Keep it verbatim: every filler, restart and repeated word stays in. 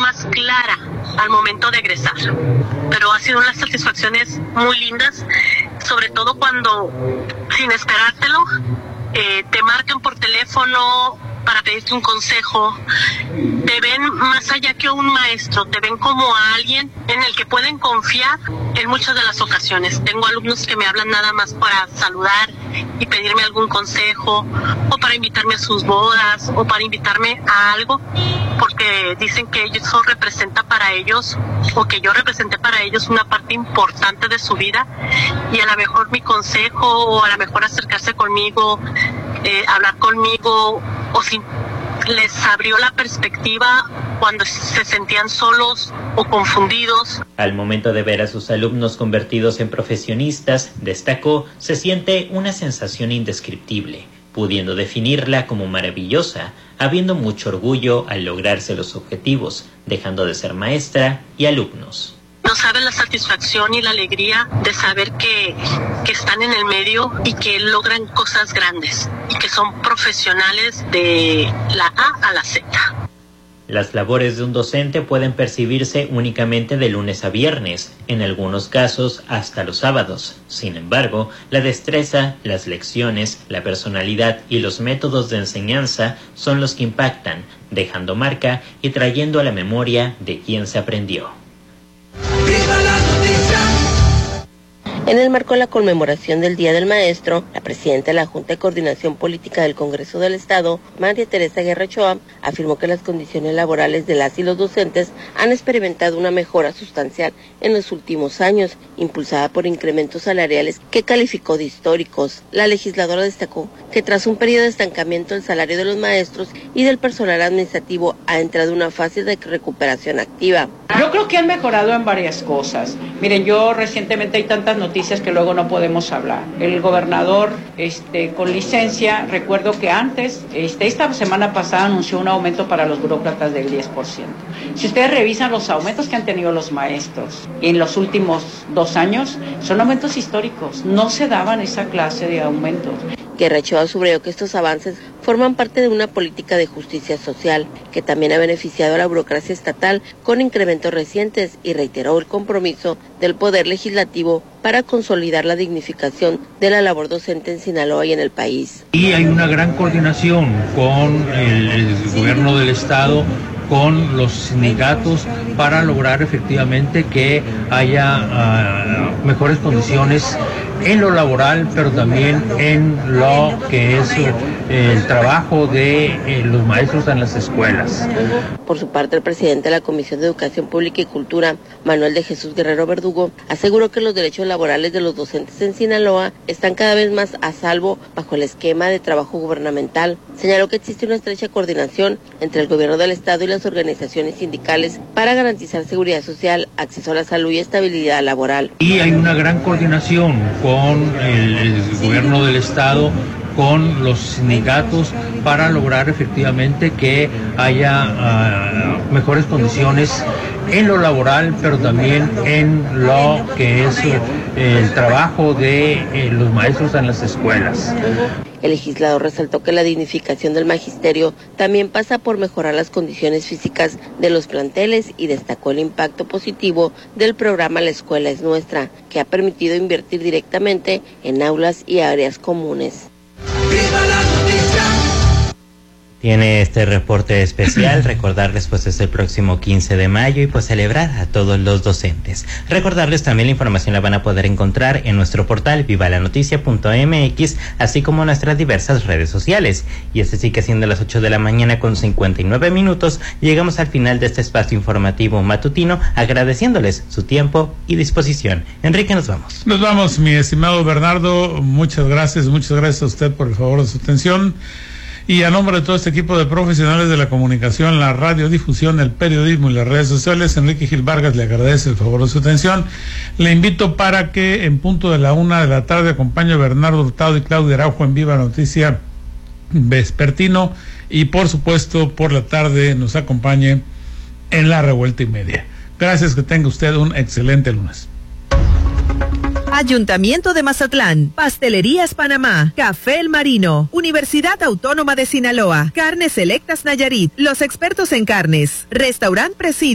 más clara al momento de egresar. Pero ha sido unas satisfacciones muy lindas, sobre todo cuando, sin esperártelo, eh, te marcan por teléfono para pedirte un consejo. Te ven más allá que un maestro, te ven como a alguien en el que pueden confiar en muchas de las ocasiones. Tengo alumnos que me hablan nada más para saludar y pedirme algún consejo, o para invitarme a sus bodas, o para invitarme a algo, porque dicen que eso representa para ellos, o que yo representé para ellos una parte importante de su vida, y a lo mejor mi consejo, o a lo mejor acercarse conmigo, eh, hablar conmigo, o si les abrió la perspectiva cuando se sentían solos o confundidos. Al momento de ver a sus alumnos convertidos en profesionistas, destacó, se siente una sensación indescriptible, pudiendo definirla como maravillosa, habiendo mucho orgullo al lograrse los objetivos, dejando de ser maestra y alumnos. No saben la satisfacción y la alegría de saber que, que están en el medio y que logran cosas grandes y que son profesionales de la A a la Z. Las labores de un docente pueden percibirse únicamente de lunes a viernes, en algunos casos hasta los sábados. Sin embargo, la destreza, las lecciones, la personalidad y los métodos de enseñanza son los que impactan, dejando marca y trayendo a la memoria de quien se aprendió. En el marco de la conmemoración del Día del Maestro, la presidenta de la Junta de Coordinación Política del Congreso del Estado, María Teresa Guerra Ochoa, afirmó que las condiciones laborales de las y los docentes han experimentado una mejora sustancial en los últimos años, impulsada por incrementos salariales que calificó de históricos. La legisladora destacó que tras un periodo de estancamiento el salario de los maestros y del personal administrativo ha entrado en una fase de recuperación activa. Yo creo que han mejorado en varias cosas. Miren, yo recientemente hay tantas noticias que luego no podemos hablar. El gobernador este, con licencia, recuerdo que antes, este, esta semana pasada anunció un aumento para los burócratas del diez por ciento. Si ustedes revisan los aumentos que han tenido los maestros en los últimos dos años, son aumentos históricos. No se daban esa clase de aumentos. Guerra Ochoa subrayó que estos avances forman parte de una política de justicia social que también ha beneficiado a la burocracia estatal con incrementos recientes y reiteró el compromiso del Poder Legislativo para consolidar la dignificación de la labor docente en Sinaloa y en el país. Y hay una gran coordinación con el, el gobierno del estado, con los sindicatos, para lograr efectivamente que haya uh, mejores condiciones en lo laboral, pero también en lo que es uh, el trabajo de eh, los maestros en las escuelas. Por su parte, el presidente de la Comisión de Educación Pública y Cultura, Manuel de Jesús Guerrero Verdugo, aseguró que los derechos laborales de los docentes en Sinaloa están cada vez más a salvo bajo el esquema de trabajo gubernamental. Señaló que existe una estrecha coordinación entre el gobierno del estado y las organizaciones sindicales para garantizar seguridad social, acceso a la salud y estabilidad laboral. Y hay una gran coordinación con el, el gobierno del estado, con los sindicatos, para lograr efectivamente que haya uh, mejores condiciones en lo laboral, pero también en lo que es uh, el trabajo de uh, los maestros en las escuelas. El legislador resaltó que la dignificación del magisterio también pasa por mejorar las condiciones físicas de los planteles y destacó el impacto positivo del programa La Escuela es Nuestra, que ha permitido invertir directamente en aulas y áreas comunes. Tiene este reporte especial, recordarles pues es el próximo quince de mayo y pues celebrar a todos los docentes. Recordarles también la información la van a poder encontrar en nuestro portal viva la noticia punto m x, así como en nuestras diversas redes sociales. Y este sí que siendo las ocho de la mañana con cincuenta y nueve minutos, llegamos al final de este espacio informativo matutino, agradeciéndoles su tiempo y disposición. Enrique, nos vamos. Nos vamos, mi estimado Bernardo, muchas gracias, muchas gracias a usted por el favor de su atención. Y a nombre de todo este equipo de profesionales de la comunicación, la radiodifusión, el periodismo y las redes sociales, Enrique Gil Vargas le agradece el favor de su atención. Le invito para que en punto de la una de la tarde acompañe a Bernardo Hurtado y Claudia Araujo en Viva Noticia Vespertino, y por supuesto por la tarde nos acompañe en La Revuelta y Media. Gracias, que tenga usted un excelente lunes. Ayuntamiento de Mazatlán, Pastelerías Panamá, Café El Marino, Universidad Autónoma de Sinaloa, Carnes Selectas Nayarit, los expertos en carnes, Restaurant Presidio.